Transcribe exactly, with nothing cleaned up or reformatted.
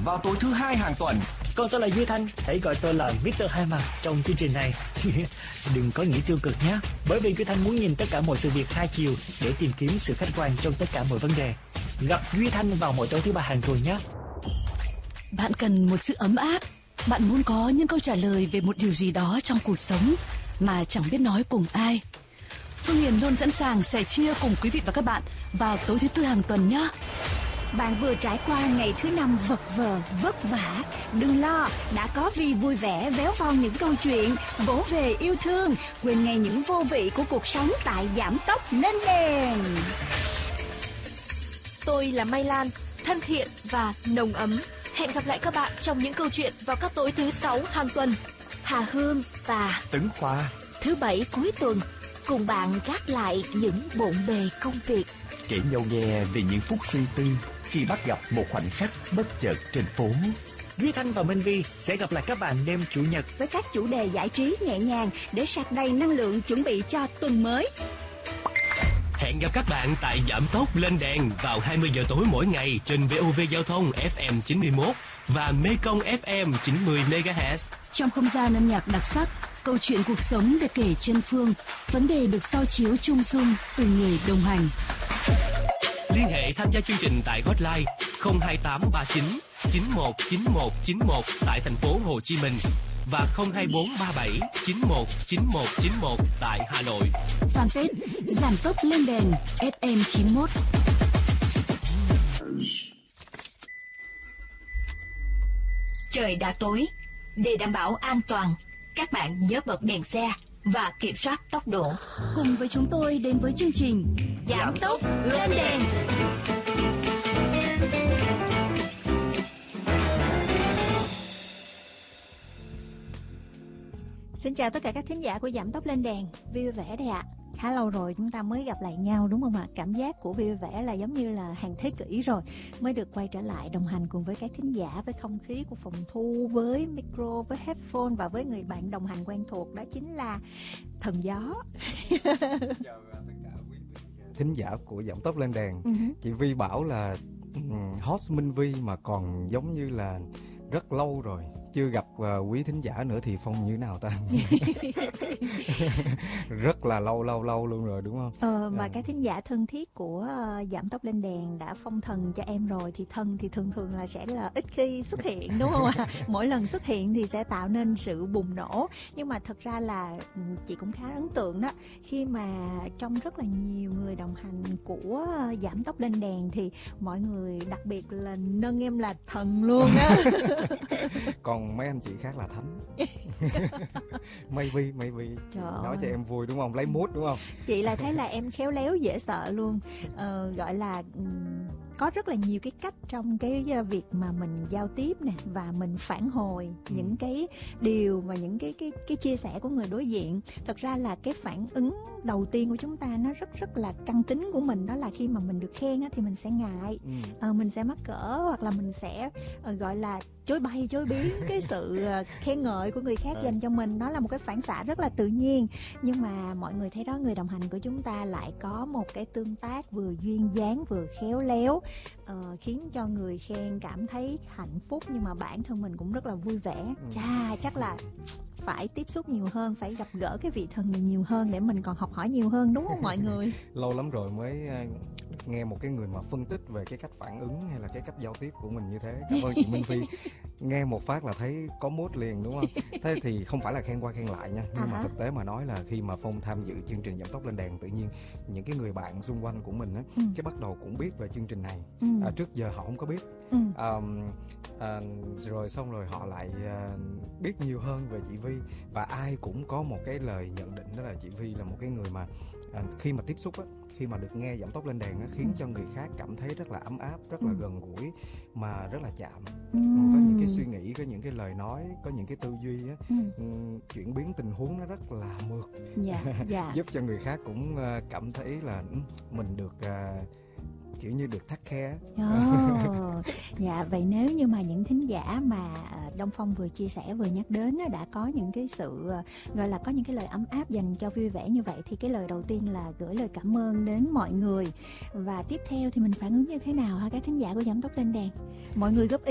vào tối thứ hai hàng tuần. Còn tôi là Duy Thanh, hãy gọi tôi là mít tơ Hai Mặt trong chương trình này. Đừng có nghĩ tiêu cực nhé, bởi vì Duy Thanh muốn nhìn tất cả mọi sự việc hai chiều để tìm kiếm sự khách quan trong tất cả mọi vấn đề. Gặp Duy Thanh vào mỗi tối thứ ba hàng tuần nhé. Bạn cần một sự ấm áp, bạn muốn có những câu trả lời về một điều gì đó trong cuộc sống mà chẳng biết nói cùng ai. Phương Hiền luôn sẵn sàng sẻ chia cùng quý vị và các bạn vào tối thứ tư hàng tuần nhé. Bạn vừa trải qua ngày thứ năm vật vờ, vất vả. Đừng lo, đã có Vi vui vẻ véo von những câu chuyện, vỗ về yêu thương, quên ngay những vô vị của cuộc sống tại Giảm Tốc Lên Đèn. Tôi là Mai Lan, thân thiện và nồng ấm. Hẹn gặp lại các bạn trong những câu chuyện vào các tối thứ sáu hàng tuần. Hà Hương và Tấn Khoa thứ bảy cuối tuần cùng bạn gác lại những bộn bề công việc, kể nhau nghe về những phút suy tư khi bắt gặp một khoảnh khắc bất chợt trên phố. Duy Thanh và Minh Vi sẽ gặp lại các bạn đêm chủ nhật với các chủ đề giải trí nhẹ nhàng để sạc đầy năng lượng chuẩn bị cho tuần mới. Hẹn gặp các bạn tại Giảm Tốc Lên Đèn vào hai mươi giờ tối mỗi ngày trên vê o vê Giao thông ép em chín mươi mốt và Mekong ép em chín mươi mê ga héc. Trong không gian âm nhạc đặc sắc, câu chuyện cuộc sống được kể chân phương, vấn đề được soi chiếu chung dung từ người đồng hành. Liên hệ tham gia chương trình tại hotline không hai tám ba chín chín một chín một chín một tại thành phố Hồ Chí Minh và không hai bốn ba bảy chín một chín một chín một tại Hà Nội. Fanpage Giảm Tốc Lên Đèn ép em chín mốt. Trời đã tối, để đảm bảo an toàn, các bạn nhớ bật đèn xe và kiểm soát tốc độ. Cùng với chúng tôi đến với chương trình Giảm Tốc Lên Đèn. Xin chào tất cả các thính giả của Giảm Tốc Lên Đèn. Vui vẻ đây ạ. À. Khá lâu rồi chúng ta mới gặp lại nhau đúng không ạ? Cảm giác của vui vẻ là giống như là hàng thế kỷ rồi mới được quay trở lại đồng hành cùng với các thính giả, với không khí của phòng thu, với micro, với headphone và với người bạn đồng hành quen thuộc, đó chính là Thần Gió. Chào tất cả quý vị thính giả của Giảm Tốc Lên Đèn. Uh-huh. Chị Vi bảo là um, host Minh Vi mà còn giống như là rất lâu rồi chưa gặp uh, quý thính giả nữa thì Phong như thế nào ta? Rất là lâu lâu lâu luôn rồi đúng không? Ờ, mà à. Các thính giả thân thiết của uh, Giảm Tốc Lên Đèn đã phong thần cho em rồi, thì thần thì thường thường là sẽ là ít khi xuất hiện đúng không ạ? Mỗi lần xuất hiện thì sẽ tạo nên sự bùng nổ, nhưng mà thật ra là chị cũng khá ấn tượng đó, khi mà trong rất là nhiều người đồng hành của uh, Giảm Tốc Lên Đèn thì mọi người đặc biệt là nâng em là thần luôn á. Còn mấy anh chị khác là thánh. Maybe, maybe nói cho em vui đúng không? Lấy mood đúng không? Chị là thấy là em khéo léo dễ sợ luôn. Ờ, gọi là có rất là nhiều cái cách trong cái việc mà mình giao tiếp nè, và mình phản hồi ừ. những cái điều và những cái cái cái chia sẻ của người đối diện. Thật ra là cái phản ứng đầu tiên của chúng ta nó rất rất là căn tính của mình, đó là khi mà mình được khen á, thì mình sẽ ngại, ừ. ờ, mình sẽ mắc cỡ, hoặc là mình sẽ uh, gọi là chối bay chối biến cái sự uh, khen ngợi của người khác dành cho mình. Đó là một cái phản xạ rất là tự nhiên, nhưng mà mọi người thấy đó, người đồng hành của chúng ta lại có một cái tương tác vừa duyên dáng vừa khéo léo, uh, khiến cho người khen cảm thấy hạnh phúc, nhưng mà bản thân mình cũng rất là vui vẻ. ừ. Chà, chắc là phải tiếp xúc nhiều hơn, phải gặp gỡ cái vị thần này nhiều hơn để mình còn học hỏi nhiều hơn, đúng không mọi người? Lâu lắm rồi mới nghe một cái người mà phân tích về cái cách phản ứng hay là cái cách giao tiếp của mình như thế. Cảm ơn chị Minh Phi. Nghe một phát là thấy có mood liền đúng không? Thế thì không phải là khen qua khen lại nha, nhưng à mà thực tế mà nói là khi mà Phong tham dự chương trình Giảm Tốc Lên Đèn, tự nhiên những cái người bạn xung quanh của mình á, ừ. cái bắt đầu cũng biết về chương trình này. ừ. à, Trước giờ họ không có biết. ừ. à, à, Rồi xong rồi họ lại à, biết nhiều hơn về chị Vi, và ai cũng có một cái lời nhận định, đó là chị Vi là một cái người mà à, khi mà tiếp xúc á, khi mà được nghe Giảm Tốc Lên Đèn á, khiến cho người khác cảm thấy rất là ấm áp, rất là ừ. gần gũi, mà rất là chạm. ừ. Có những cái suy nghĩ, có những cái lời nói, có những cái tư duy á, ừ. chuyển biến tình huống nó rất là mượt. dạ, dạ. Giúp cho người khác cũng cảm thấy là mình được uh, kiểu như được thắt khe. Oh, dạ, vậy nếu như mà những thính giả mà Đông Phong vừa chia sẻ vừa nhắc đến đã có những cái sự gọi là có những cái lời ấm áp dành cho vui vẻ như vậy, thì cái lời đầu tiên là gửi lời cảm ơn đến mọi người, và tiếp theo thì mình phản ứng như thế nào hả các thính giả của Giảm Tốc Lên Đèn? Mọi người góp ý